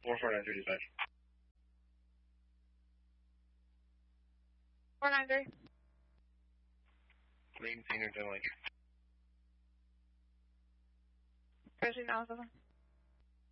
4493 dispatch. 493. Lean Senior 10 Lake. Proceed now, 7.